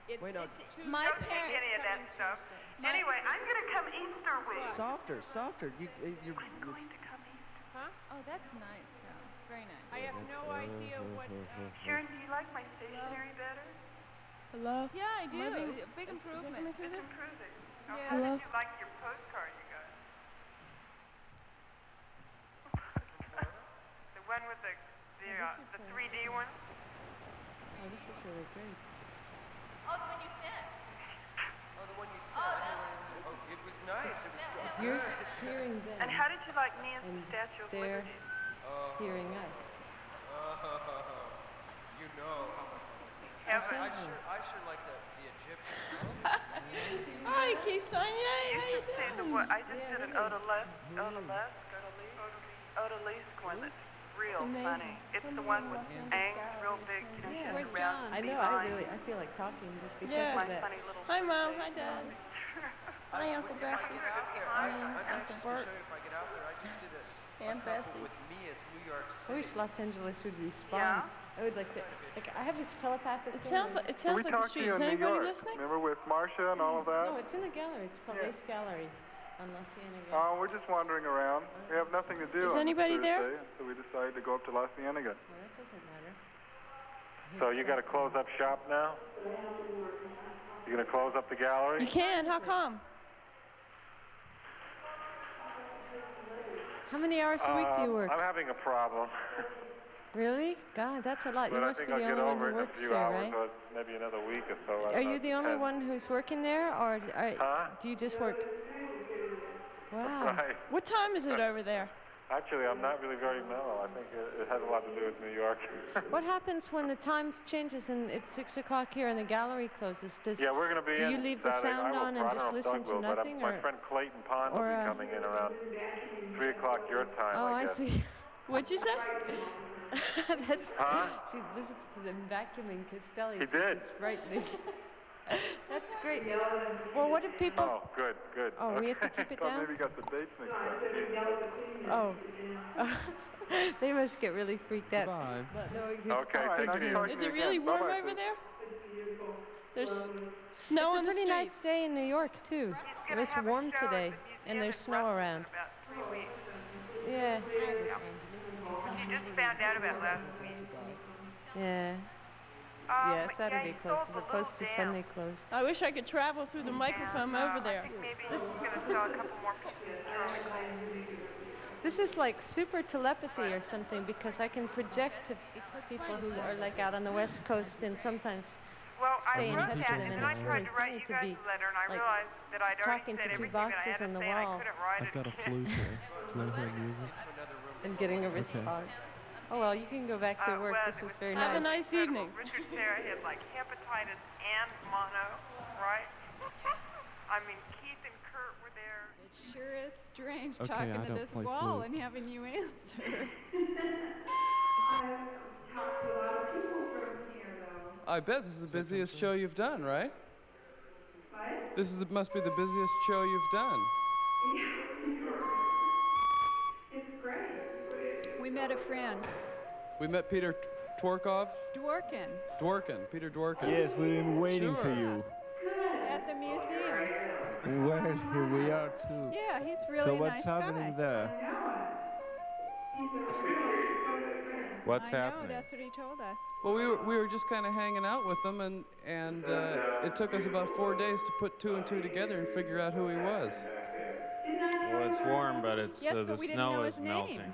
Wait, no. My Don't take parents any of that coming stuff. Tuesday. Anyway, I'm going to come Easter week. Softer, softer. You're. I'm going to come Easter. Huh? Oh, that's nice, Cal. Very nice. I have no idea what. Sharon, do you like my stationery better? Hello? Yeah, I do. Maybe- A big Is it improvement. coming through It's there? improving. Yeah. How Hello? did you like your postcard you got? The one with the 3D one? Oh, this is really great. Oh, the one you sent. Oh, the one you said. Oh, it was nice. It was good. You're hearing them, And how did you like me as And the Statue of they're- Liberty? hearing us. You know how much. Heaven. I sure like the Egyptian. Hi, Kisan. Yay, how you You should see the doing? what I just Yeah, did an really. Odalisque one that's real amazing. funny. It's the one with Aang's real big, you know, Yeah. she's Where's around John? I know, I feel like talking just because Yeah. of my that. funny little Hi, Mom. face. Hi, Dad. Hi, Uncle If I Bessie. get out there, Hi, I'm Uncle anxious to Bert. show you if I get out there. I just did Aunt a couple Bessie. with me as New York I City. wish Los Angeles would respond. Yeah? I would like to. Like, I have this telepathic. It thing sounds where- like it sounds like a street. Is anybody listening? Remember with Marcia and all of that? No, it's in the gallery. It's called Ace Gallery on La Cienega. Oh, we're just wandering around. We have nothing to do Is on anybody Thursday, there? so we decided to go up to La Cienega. Well, that doesn't matter. So you got to close up shop now? You going to close up the gallery? You can. How come? How many hours a week do you work? I'm having a problem, Really? God, that's a lot. You but I must think be I'll the get only one over who it in a works few there, hours, right? or maybe another week or so. Are you the only one who's working there, or Huh? do you just work? Wow. Right. What time is it over there? Actually, I'm not really very mellow. I think it has a lot to do with New York. What happens when the time changes and it's 6 o'clock here and the gallery closes? Yeah, we're going to be Do in you leave the Saturday. sound I will- on I and don't just know if listen Doug to will, but nothing, my or? friend Clayton Pond will or, be coming in around 3 o'clock your time, Oh, I guess. see. What'd you say? That's Huh? See, this is the vacuuming Castelli. He did. It's frightening. That's great. Well, what do people? Oh, good, good. Oh, we have to keep it Thought down? maybe you got the dates mixed up. Oh. They must get really freaked out. Bye. But no, you Okay, start. take it easy. Is it really warm over there? There's snow It's on a the pretty nice streets. day in New York too. He's It gonna was have a warm show at today, the and museum there's in snow Brussels around. in about 3 weeks. Yeah, You just found out about last week. yeah, yeah. Saturday he close sold as the opposed to little Sunday dam. close. I wish I could travel through the microphone And, over there. I think maybe he's going to sell a couple more pieces of This is like super telepathy or something because I can project to people who are like out on the West Coast and sometimes Well, stay I in wrote touch that, with them, and and then I it's tried really to write funny you to guys be a letter, and I like realized that I'd already talking said to two everything that I boxes had to on the say, and I wall. couldn't write I've it got a again. flute here. Do you want to hear music? and getting a response. Oh well, you can go back to work. Well, This it is was very Have a nice. nice evening. Richard Serra had like hepatitis and mono, right? I mean, Keith and Kurt were there. It sure is strange Okay, talking I to don't this play wall flute. and having you answer. I bet this is the busiest show you've done, right? This is must be the busiest show you've done. We met a friend, We met Peter Tworkov, Dworkin, Peter Dworkin. Yes, we've been waiting for Sure. you. at the museum. Well, here we are too. Yeah, he's really So a what's nice happening guy. there? What's I know, happening? that's what he told us. Well, we were just kind of hanging out with him, and it took us about 4 days to put two and two together and figure out who he was. Well, it's warm, but it's Yes, the but we didn't snow know is his melting. name.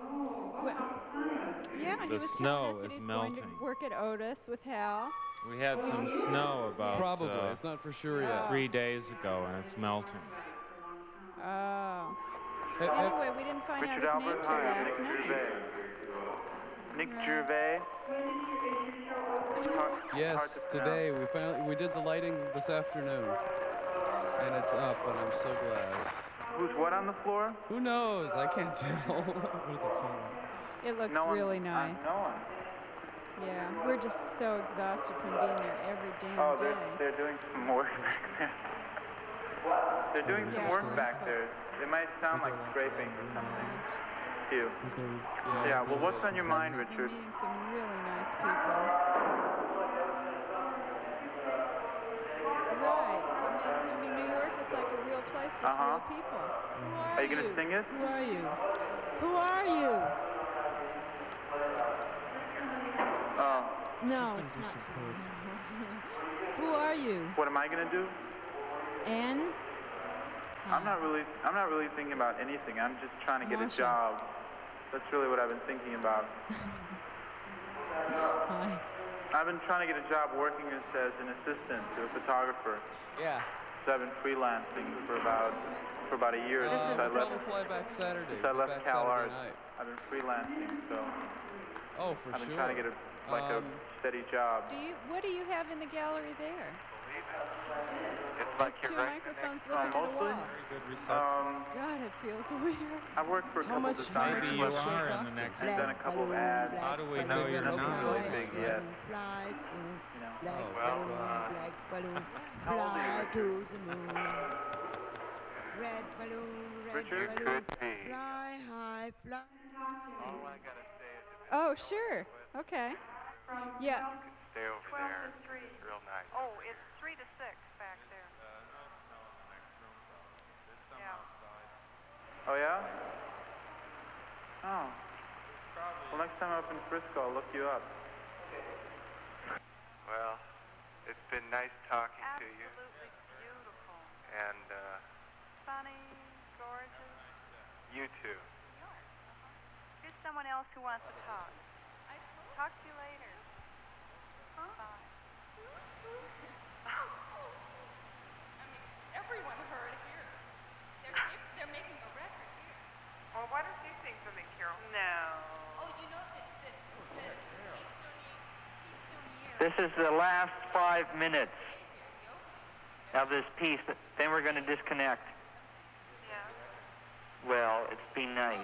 Yeah, he The was snow telling us that is he's going melting. to work at Otis with Hal. We had some snow about Probably, it's not for sure yet. 3 days ago, and it's melting. Oh. Hey, Anyway, we didn't find out Richard his name Albert, till hi, I'm last Nick night. Gervais. Nick Gervais. Yes, today we did the lighting this afternoon, and it's up, and I'm so glad. Who's what on the floor? Who knows? I can't tell. It looks No one. really nice. No one. Yeah, we're just so exhausted from being there every damn Oh, day. they're doing some work back there. They're doing some Yeah, work I back suppose. there. It might sound like scraping or something. To you. Is there? Yeah, well, what's on your mind, We're Richard? meeting some really nice people. with real people. Who are you gonna sing it? Who are you? Who are you? No, it's not. Who are you? What am I gonna do? N? I'm not really thinking about anything. I'm just trying to get a Marsha. job. That's really what I've been thinking about. Hi. I've been trying to get a job working as an assistant to a photographer. Yeah. So I've been freelancing for about a year since I we'll left. probably fly back Saturday. Since I We're left back Cal Saturday Arts, night. I've been freelancing. So Oh, for I've been sure. trying to get a steady job. What do you have in the gallery there? It's Just two microphones looking at a mostly. wall. Very good reception. God, it feels weird. I've worked for a couple designers. Maybe you are in the next I've done a couple of ads. How do we know you're Nothing's not? really big yet. You know. well, black balloon, fly to the moon. Red balloon, Richard? balloon, fly high, fly. Oh, sure. Okay. Yeah. Stay over 12 there. To 3. It's real nice. Oh, it's 3 to 6 back there. Yeah. Oh yeah? Oh. Well, next time I'm up in Frisco, I'll look you up. Well, it's been nice talking to you. Absolutely beautiful. And, Sunny, gorgeous. you too. Here's someone else who wants to talk. Talk to you later. Bye. Everyone heard here. They're making a record here. Well, why don't you sing something, Carol? No. Oh, you know that he's so near. This is the last 5 minutes of this piece. Then we're going to disconnect. Yeah. Well, it's been nice.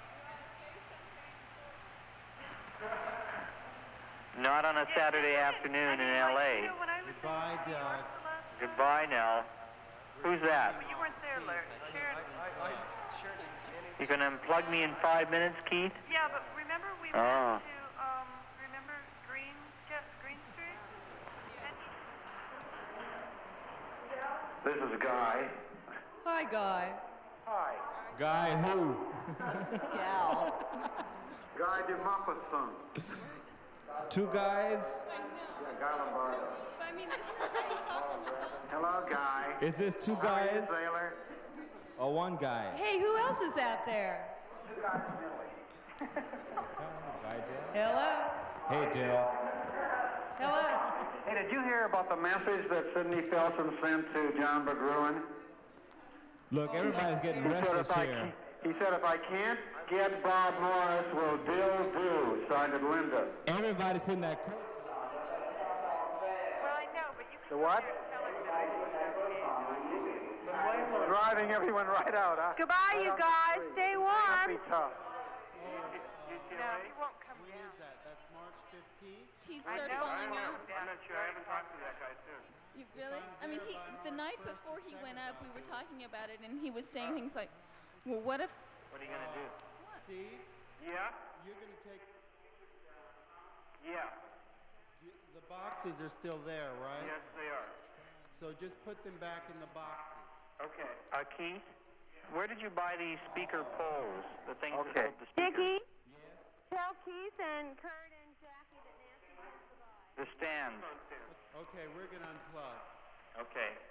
Not on a Saturday afternoon in L.A. Goodbye, Doug. Goodbye, Nell. Who's that? You weren't there, Larry. Sharon. You going to unplug me in 5 minutes, Keith? Yeah, but remember we Oh. went to, remember Green Street? This is Guy. Hi, Guy. Hi. Guy who? Gal. Guy DeMaupassant. Two guys? Yeah, Guy Lombardo. I mean, isn't this what you're talking about? Hello, Guy. Is this two How are you, guys sailor? or one guy? Hey, who else is out there? Hello? Hey, Dill. Hello? Hey, did you hear about the message that Sidney Felson sent to John McGruin? Look, everybody's getting restless here. He said, if I can't get Bob Morris, will Dill do? Signed it, Linda. Everybody's in that crazy. Well, I know, but you can The what? tell him that Driving everyone right out, huh? Goodbye, you guys. Stay Must warm. be tough. No, he won't come down. When is that? That's March 15th? He'd I start know. falling out. I'm not sure. I haven't talked to that guy soon. You really? I mean, the night before he went up, we were talking about it, and he was saying things like, well, what if... What are you going to do? Steve, Yeah? you're going to take... Yeah. The boxes are still there, right? Yes, they are. So just put them back in the boxes. Okay. Keith, where did you buy these speaker poles? The things that Okay. hold the speakers? Dickie? Tell Keith and Kurt and Jackie that Nancy wants to buy. The stands. Okay, we're going to unplug. Okay.